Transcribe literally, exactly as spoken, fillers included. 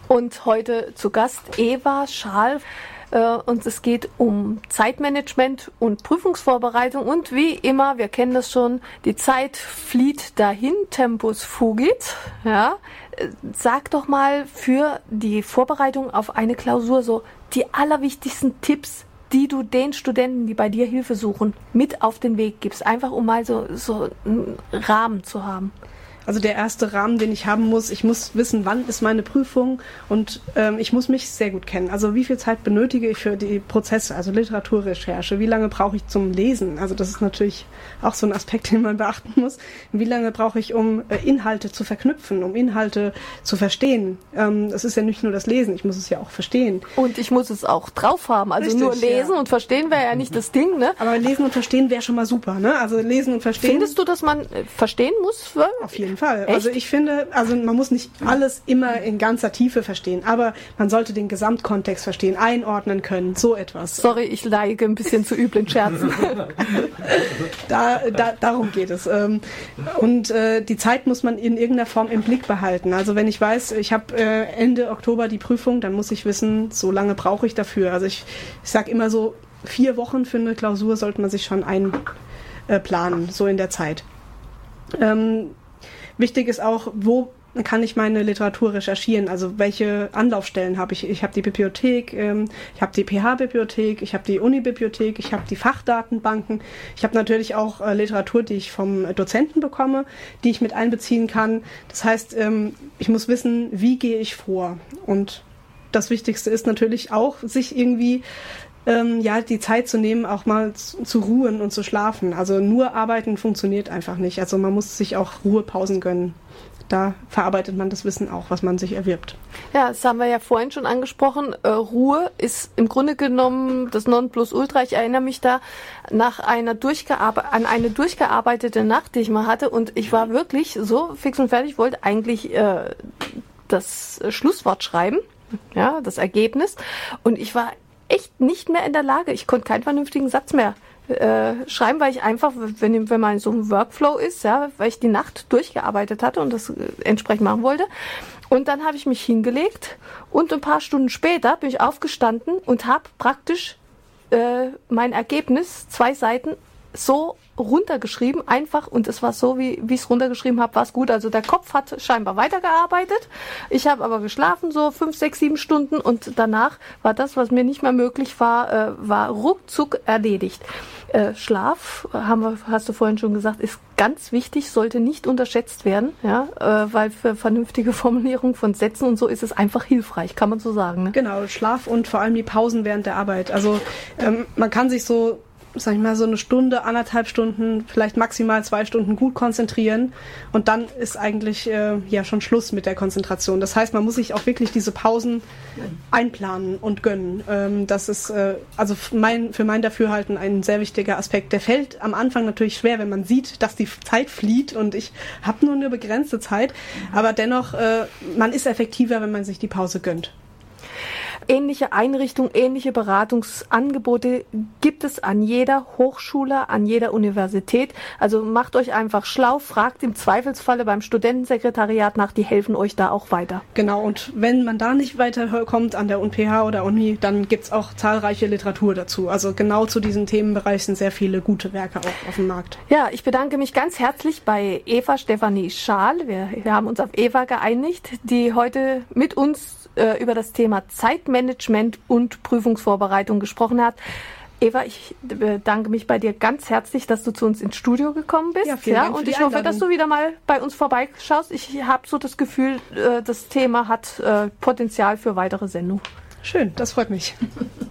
Und heute zu Gast Eva Schaal. Und es geht um Zeitmanagement und Prüfungsvorbereitung. Und wie immer, wir kennen das schon, die Zeit flieht dahin, tempus fugit. Ja. Sag doch mal für die Vorbereitung auf eine Klausur so die allerwichtigsten Tipps, die du den Studenten, die bei dir Hilfe suchen, mit auf den Weg gibst. Einfach um mal so, so einen Rahmen zu haben. Also der erste Rahmen, den ich haben muss, ich muss wissen, wann ist meine Prüfung und ähm, ich muss mich sehr gut kennen. Also wie viel Zeit benötige ich für die Prozesse, also Literaturrecherche, wie lange brauche ich zum Lesen? Also das ist natürlich auch so ein Aspekt, den man beachten muss. Wie lange brauche ich, um äh, Inhalte zu verknüpfen, um Inhalte zu verstehen? Ähm, das ist ja nicht nur das Lesen, ich muss es ja auch verstehen. Und ich muss es auch drauf haben, also Richtig, nur lesen ja. und verstehen wäre ja nicht das Ding, ne? Aber lesen und verstehen wäre schon mal super, ne? Also lesen und verstehen. Findest du, dass man äh, verstehen muss? Auf jeden Fall. Echt? Also ich finde, also man muss nicht alles immer in ganzer Tiefe verstehen, aber man sollte den Gesamtkontext verstehen, einordnen können, so etwas. Sorry, ich neige ein bisschen zu üblen Scherzen. da, da, darum geht es. Und äh, die Zeit muss man in irgendeiner Form im Blick behalten. Also wenn ich weiß, ich habe äh, Ende Oktober die Prüfung, dann muss ich wissen, so lange brauche ich dafür. Also ich, ich sage immer so, vier Wochen für eine Klausur sollte man sich schon einplanen, äh, so in der Zeit. Ähm, Wichtig ist auch, wo kann ich meine Literatur recherchieren, also welche Anlaufstellen habe ich. Ich habe die Bibliothek, ähm, ich habe die P H-Bibliothek, ich habe die Uni-Bibliothek, ich habe die Fachdatenbanken. Ich habe natürlich auch äh, Literatur, die ich vom Dozenten bekomme, die ich mit einbeziehen kann. Das heißt, ähm, ich muss wissen, wie gehe ich vor. Und das Wichtigste ist natürlich auch, sich irgendwie Ähm, ja, die Zeit zu nehmen, auch mal zu, zu ruhen und zu schlafen. Also nur arbeiten funktioniert einfach nicht. Also man muss sich auch Ruhepausen gönnen. Da verarbeitet man das Wissen auch, was man sich erwirbt. Ja, das haben wir ja vorhin schon angesprochen. Äh, Ruhe ist im Grunde genommen das Nonplusultra. Ich erinnere mich da nach einer durchgearbe- an eine durchgearbeitete Nacht, die ich mal hatte. Und ich war wirklich so fix und fertig, wollte eigentlich äh, das Schlusswort schreiben, ja, das Ergebnis. Und ich war echt nicht mehr in der Lage. Ich konnte keinen vernünftigen Satz mehr äh, schreiben, weil ich einfach, wenn, wenn man so ein Workflow ist, ja, weil ich die Nacht durchgearbeitet hatte und das äh, entsprechend machen wollte. Und dann habe ich mich hingelegt und ein paar Stunden später bin ich aufgestanden und habe praktisch äh, mein Ergebnis, zwei Seiten, so runtergeschrieben, einfach, und es war so, wie wie ich es runtergeschrieben habe, war es gut. Also der Kopf hat scheinbar weitergearbeitet. Ich habe aber geschlafen, so fünf, sechs, sieben Stunden, und danach war das, was mir nicht mehr möglich war, äh, war ruckzuck erledigt. Äh, Schlaf, haben wir, hast du vorhin schon gesagt, ist ganz wichtig, sollte nicht unterschätzt werden, ja, äh, weil für vernünftige Formulierung von Sätzen und so ist es einfach hilfreich, kann man so sagen. Ne? Genau, Schlaf und vor allem die Pausen während der Arbeit. Also ähm, man kann sich so sag ich mal, so eine Stunde, anderthalb Stunden, vielleicht maximal zwei Stunden gut konzentrieren, und dann ist eigentlich äh, ja schon Schluss mit der Konzentration. Das heißt, man muss sich auch wirklich diese Pausen einplanen und gönnen. Ähm, das ist äh, also mein, für mein Dafürhalten ein sehr wichtiger Aspekt. Der fällt am Anfang natürlich schwer, wenn man sieht, dass die Zeit flieht und ich habe nur eine begrenzte Zeit, aber dennoch, äh, man ist effektiver, wenn man sich die Pause gönnt. Ähnliche Einrichtungen, ähnliche Beratungsangebote gibt es an jeder Hochschule, an jeder Universität. Also macht euch einfach schlau, fragt im Zweifelsfalle beim Studentensekretariat nach, die helfen euch da auch weiter. Genau, und wenn man da nicht weiterkommt an der U P H oder Uni, dann gibt es auch zahlreiche Literatur dazu. Also genau zu diesem Themenbereich sind sehr viele gute Werke auch auf dem Markt. Ja, ich bedanke mich ganz herzlich bei Eva Stefanie Schaal. Wir, wir haben uns auf Eva geeinigt, die heute mit uns über das Thema Zeitmanagement und Prüfungsvorbereitung gesprochen hat. Eva, ich bedanke mich bei dir ganz herzlich, dass du zu uns ins Studio gekommen bist. Ja, vielen Dank ja, und für die ich hoffe, Einladung. dass du wieder mal bei uns vorbeischaust. Ich habe so das Gefühl, das Thema hat Potenzial für weitere Sendungen. Schön, das freut mich.